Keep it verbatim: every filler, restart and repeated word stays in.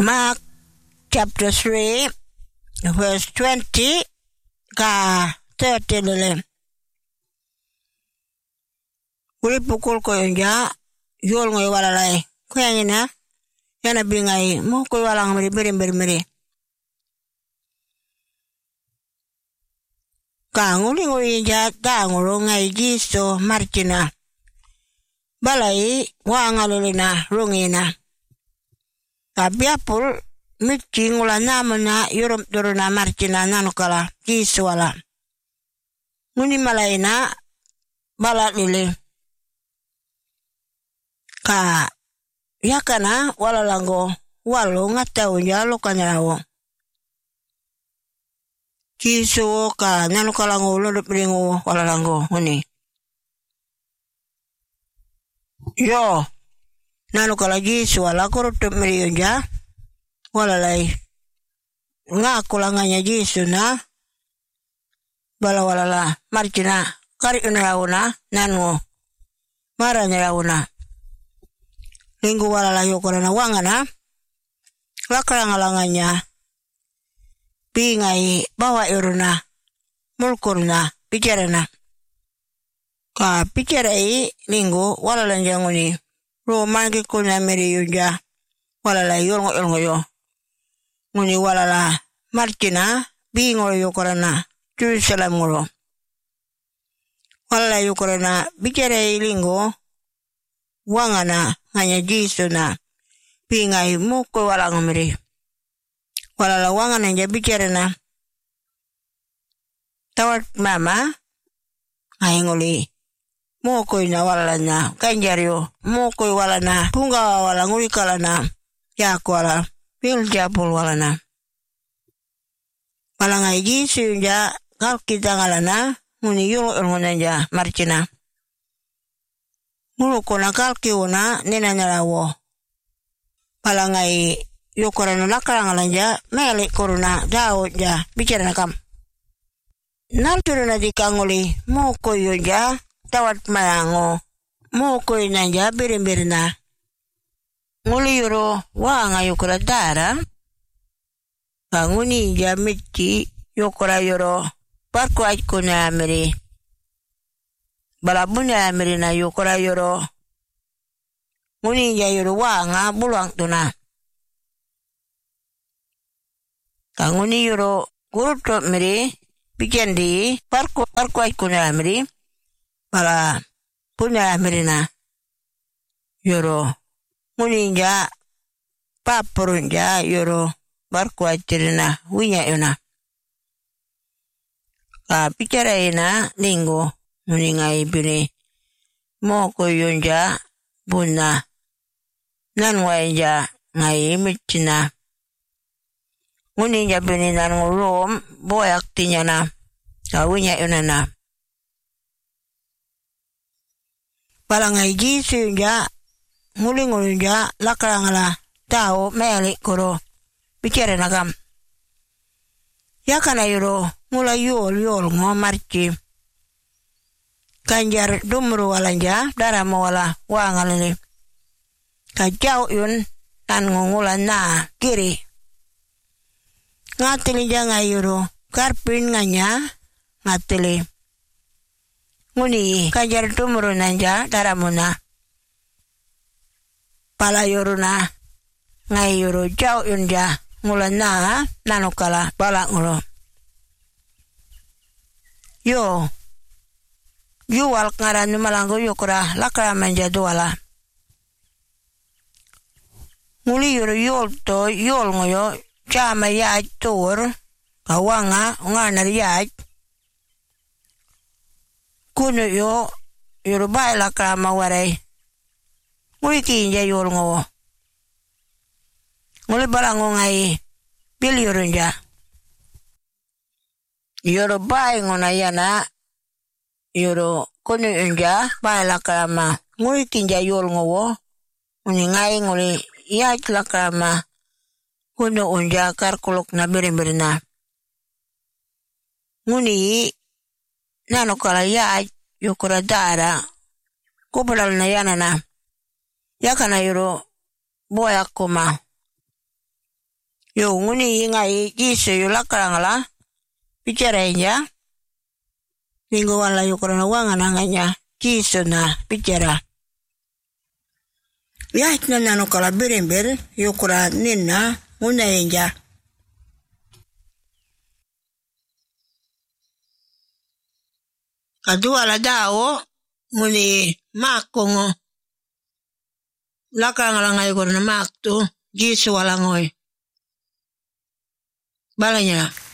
Mark chapter three, verse twenty ka thirty lele. Uli pukul ko yunja, yol ngoy walalay. Kaya na, yana bingay mo koy walang meri beri beri meri. Kanguli ngoy yunja, tangulo ngay gisto marchina. Balay, wangalulina, rungina. Kabiapul, mitchi ngula namana, yurum turuna marchina nanukala, giswala. Nguni malayna, balat lili. Ka, yakana, wala langgo, walo ngataunya lokanyarawo. Giswo ka, nanukala ngulo lupiringo, wala langgo, nguni. Yo, nanu kala Yesu ala korutup meriyonja, walalay, nga kulanganya Yesu na, bala walala, marchina, kari unarauna, nanu, mara narauna. Linggu walala yukura na wangana, lakarang-alanganya, bingay, bawa iruna, mulkurna, pijarana. Ka picharai linggo walalan janguni roman ke kuna meri yunja walala yolngo yolngo yo nguni walala marchina bingo yokorana Jerusalem ngoro walala yokorana picharai linggo wangana nganya jisu na bingai muko walang meri walala wangana nja picharana tawat mama ngayngoli Mokoi na walana, kanjario, mokoi walana, punga wala ngurikalana, yakwala, piljapul walana. Malangai Yesu yunja, kalkita ngalana, nguni yungo yungonanja, marchina. Ngulukona kalki una, nena nyalawo. Malangai yokorana lakarangalanja, melik koruna, daud ja, bicara nakam. Nalturuna dikanguli, mokoi yunja, tawat malango, mokoi nanja birin-birina. Nguli yoro, wanga yukura dara. Kanguni ja mitchi, yukura yoro, parku ajku na amiri. Balabu na amiri na yukura yoro. Nguni ja yoro wanga buluang tuna. Kanguni yoro, guruto miri, pijendi, parku parku ajku na amiri. Bala punya merina yoro muninja papurunja yoro barkuatirina winya yona ka picara ina linggo muningai bini moko yonja buna nanwaija ngai michina muninja bini nan ngulom boyak tinyana ka winya yona na Balangai Yesu yunja, nguli-nguli yunja, lakarangala, tao, melik koro, bicara nakam. Yakana yuro, ngula yul-yul ngo marchi. Kanjar dumru walanja, darama wala, wangalini. Kajau yun, tan ngula na, kiri. Ngatili janga yuro, karpin nganya, ngatili. Nguni kajar tumuru nanja daramuna. Pala yoruna ngai yoru jau yunja ngula na nanukala pala ngulo. Yo yuwal ngaran malango yukura lakra manja duala. Nguli yoru yol to yol ngoyo chama yaj tur kawanga nganar yaj. Kuno yo yoruba la kama warai ngui kinja yor ngo nguli balango ngai bil yorunja yoruba ngona yana yoro kuno yunja ba la kama ngui kinja yor ngo nguni ngai nguli ya la kama kuno unja kar kuluk na birin-birina nguni nano kala ya yukura dara kubulal na yana na yakana yuro boya kuma Yo nguni ngai Yesu yo lakarangala. Bicara ya. Minggu wala yo korona wanga nanganya. Yesu na bicara. Ya itna nano kala berember yo kora nena nguna enja. Kadua la dao muni makongo. Lakarangala ngai korona mak tu Yesu wala ngoi. Balanya.